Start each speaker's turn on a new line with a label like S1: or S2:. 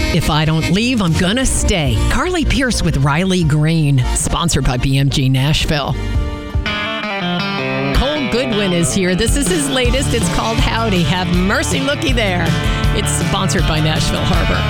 S1: If I don't leave, I'm gonna stay. Carly Pierce with Riley Green, sponsored by BMG Nashville. Cole Goodwin is here. This is his latest. It's called Howdy. Have mercy looky there. It's sponsored by Nashville Harbor.